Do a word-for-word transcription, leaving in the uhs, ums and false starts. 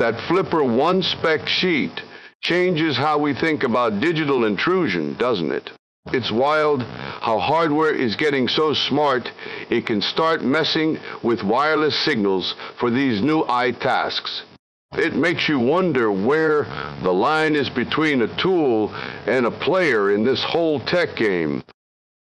That Flipper one-spec sheet changes how we think about digital intrusion, doesn't it? It's wild how hardware is getting so smart it can start messing with wireless signals for these new eye tasks. It makes you wonder where the line is between a tool and a player in this whole tech game.